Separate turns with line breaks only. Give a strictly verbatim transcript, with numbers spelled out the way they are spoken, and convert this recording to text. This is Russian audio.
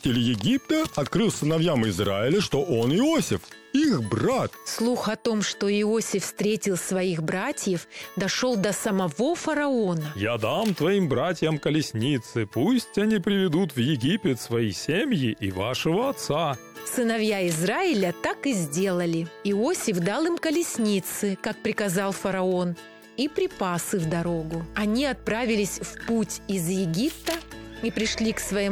Повелитель Египта открыл сыновьям Израиля, что он Иосиф, их брат.
Слух о том, что Иосиф встретил своих братьев, дошел до самого фараона.
«Я дам твоим братьям колесницы, пусть они приведут в Египет свои семьи и вашего отца».
Сыновья Израиля так и сделали. Иосиф дал им колесницы, как приказал фараон, и припасы в дорогу. Они отправились в путь из Египта и пришли к своему